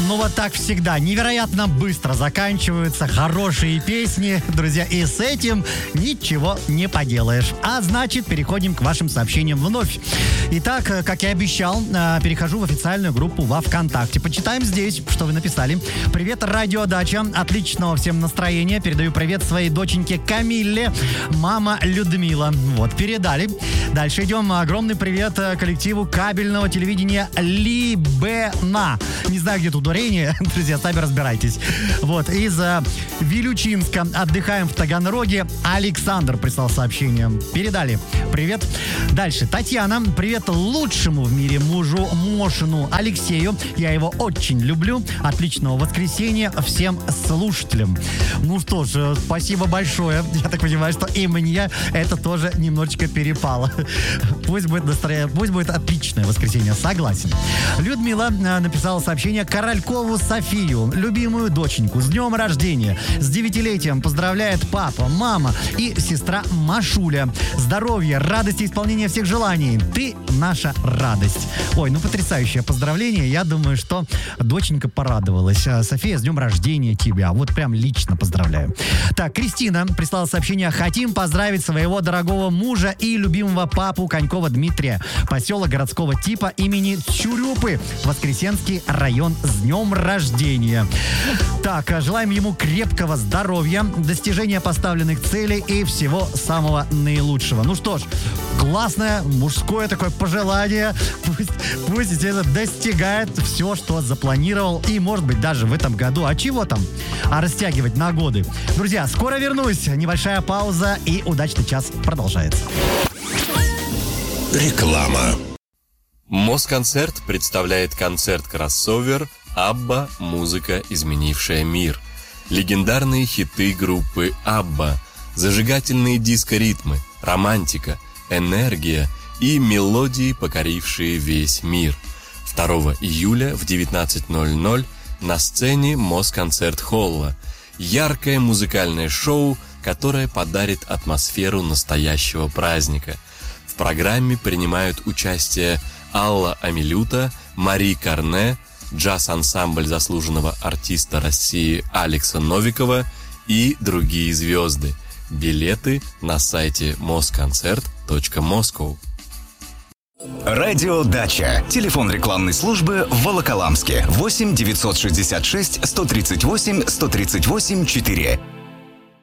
Ну вот так всегда. Невероятно быстро заканчиваются хорошие песни, друзья. И с этим ничего не поделаешь. А значит, переходим к вашим сообщениям вновь. Итак, как я обещал, перехожу в официальную группу во ВКонтакте. Почитаем здесь, что вы написали. Привет, радиодача. Отличного всем настроения. Передаю привет своей доченьке Камилле. Мама Людмила. Вот, передали. Дальше идем. Огромный привет коллективу кабельного телевидения Либена. Не знаю, где тут ударение. Друзья, сами разбирайтесь. Вот, из Вилючинска. Отдыхаем в Таганроге. Александр прислал сообщение. Передали. Привет. Дальше. Татьяна. Привет лучшему в мире мужу Мошину Алексею. Я его очень люблю. Отличного воскресенья всем слушателям. Ну что ж, спасибо большое. Я так понимаю, что и мне это тоже немножечко перепало. Пусть будет отличное воскресенье. Согласен. Людмила написала сообщение Королькову Софию, любимую доченьку, с днем рождения, с 9-летием поздравляет папа, мама и сестра Машуля. Здоровья, радости, исполнения всех желаний. Ты наша радость. Ой, ну потрясающее поздравление. Я думаю, что доченька порадовалась. София, с днем рождения тебя. Вот прям лично поздравляю. Так, Кристина прислала сообщение. Хотим поздравить своего дорогого мужа и любимого папу Конькова Дмитрия. Поселок городского типа имени Чурюпы. Воскресенский район, с днем рождения. Так, желаем ему крепкого здоровья, достижения поставленных целей и всего самого наилучшего. Ну что ж, классное мужское такое пожелание. Пусть это достигает все, что запланировал. И, может быть, даже в этом году. А чего там? А растягивать на годы. Друзья, скоро вернусь. Небольшая пауза и удачный час продолжается. Реклама. Москонцерт представляет концерт-кроссовер «Абба. Музыка, изменившая мир». Легендарные хиты группы «Абба», зажигательные диско-ритмы, романтика, энергия и мелодии, покорившие весь мир. 2 июля в 19:00 на сцене Москонцерт-холла. Яркое музыкальное шоу, которое подарит атмосферу настоящего праздника. В программе принимают участие Алла Амилюта, Мари Карне, джаз-ансамбль заслуженного артиста России Алекса Новикова и другие звезды. Билеты на сайте moskoncert.moscow. Радио Дача. Телефон рекламной службы в Волоколамске. 8 966 138 138 4.